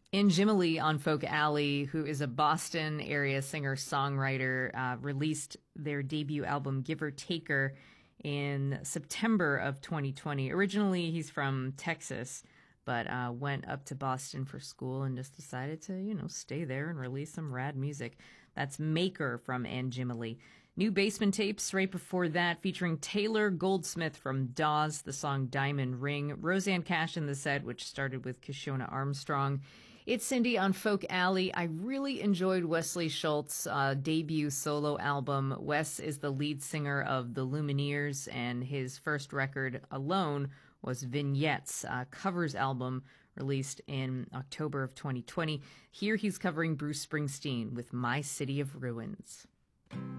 In Jimily on Folk Alley, who is a Boston area singer-songwriter, released their debut album Give or Taker in September of 2020. Originally, he's from Texas, but went up to Boston for school and just decided to, stay there and release some rad music. That's Maker from Anjimily. New Basement Tapes right before that, featuring Taylor Goldsmith from Dawes, the song Diamond Ring. Rosanne Cash in the set, which started with Kishona Armstrong. It's Cindy on Folk Alley. I really enjoyed Wesley Schultz's debut solo album. Wes is the lead singer of the Lumineers, and his first record alone was Vignettes, a covers album released in October of 2020. Here he's covering Bruce Springsteen with My City of Ruins.